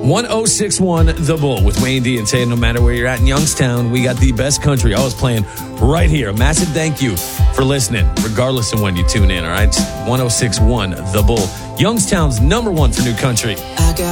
1061 The Bull with Wayne D and Tay. No matter where you're at in Youngstown, we got the best country always playing right here. A massive thank you for listening, regardless of when you tune in, all right? 1061 The Bull, Youngstown's number one for new country. I got